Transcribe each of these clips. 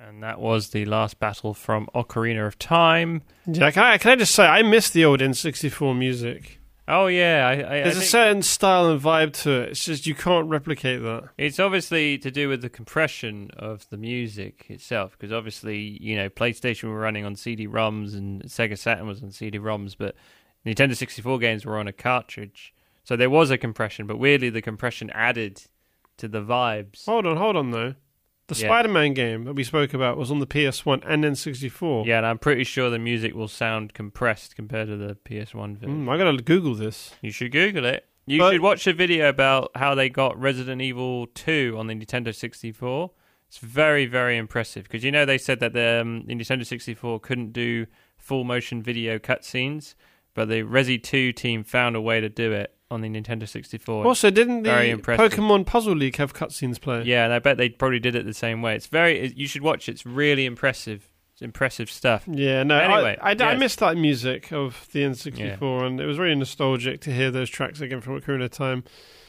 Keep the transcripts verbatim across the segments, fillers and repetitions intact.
And that was the last battle from Ocarina of Time. Yeah, can I, can I just say, I miss the old N sixty-four music. Oh, yeah. I, I, There's I a think certain style and vibe to it. It's just you can't replicate that. it's obviously to do with the compression of the music itself, because obviously, you know, PlayStation were running on C D-ROMs and Sega Saturn was on C D-ROMs, but Nintendo sixty-four games were on a cartridge. So there was a compression, but weirdly the compression added to the vibes. Hold on, hold on, though. The Yeah. Spider-Man game that we spoke about was on the P S one and N sixty-four. Yeah, and I'm pretty sure the music will sound compressed compared to the P S one version. Mm, I gotta Google this. You should Google it. You But- should watch a video about how they got Resident Evil two on the Nintendo sixty-four. It's very, very impressive, because you know they said that the, um, the Nintendo sixty-four couldn't do full motion video cutscenes, but the Resi two team found a way to do it on the Nintendo sixty-four. Also, didn't the Very impressive. Pokemon Puzzle League have cutscenes play? Yeah, and I bet they probably did it the same way. It's very. You should watch it. It's really impressive. It's impressive stuff. Yeah, no, Anyway, I, I, I yes. missed that music of the N sixty-four, and it was really nostalgic to hear those tracks again from Ocarina of Time.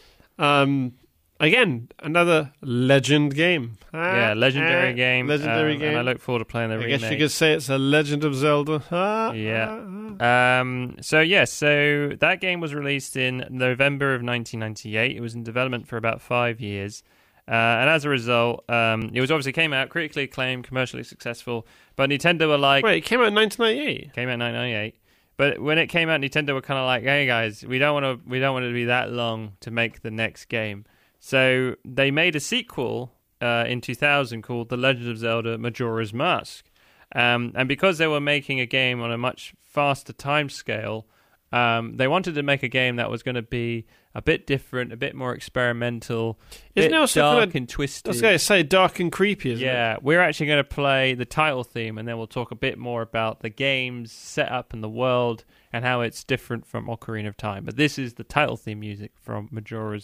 Um, again, another legend game. Ah, Yeah, legendary ah, game. Legendary um, game. And I look forward to playing the I remake. guess you could say it's a Legend of Zelda. Ah, Yeah. ah, ah. Um, so yes, so that game was released in November of nineteen ninety-eight. It was in development for about five years, uh, and as a result, um, it was obviously came out critically acclaimed, commercially successful. But Nintendo were like, Wait, it came out in nineteen ninety-eight. came out in nineteen ninety-eight. But when it came out, Nintendo were kind of like, hey guys, we don't want to, we don't want it to be that long to make the next game. So they made a sequel uh, in two thousand called The Legend of Zelda: Majora's Mask. Um, and because they were making a game on a much faster time scale, um, they wanted to make a game that was going to be a bit different, a bit more experimental, a Isn't bit it also dark kinda- and I twisted. was going to say dark and creepy, isn't it? Yeah, we're actually going to play the title theme, and then we'll talk a bit more about the game's setup and the world and how it's different from Ocarina of Time. But this is the title theme music from Majora's